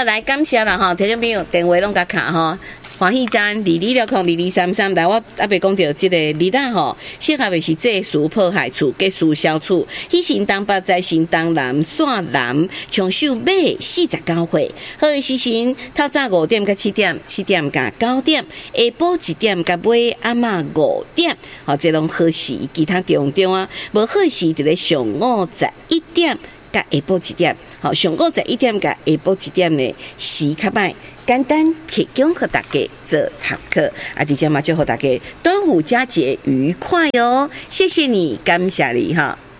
好，来感谢啦吼，听众朋友电话拢甲卡吼。欢喜站22602233来，我阿伯讲到这个日仔吼，适合的是这树破害处、结束消除。喜神东北在神东南线南，长寿马49岁。好的时辰，透早5点到7点，7点到9点，下晡1点到尾暗暝5点。好，这拢好时，其他重啊，无好时就咧上午11点。甲下晡1点，好，上午11点甲下晡1点呢，时较歹，简单提供给大家做参考。啊，伫遮嘛祝福大家端午佳节愉快哦！谢谢你，感谢你哈。